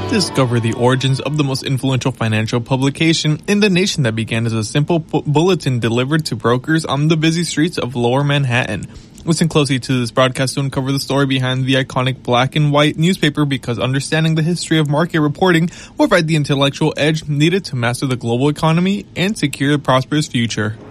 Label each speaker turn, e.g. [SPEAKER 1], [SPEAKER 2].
[SPEAKER 1] Discover the origins of the most influential financial publication in the nation that began as a simple bulletin delivered to brokers on the busy streets of Lower Manhattan. Listen closely to this broadcast to uncover the story behind the iconic black and white newspaper, because understanding the history of market reporting will provide the intellectual edge needed to master the global economy and secure a prosperous future.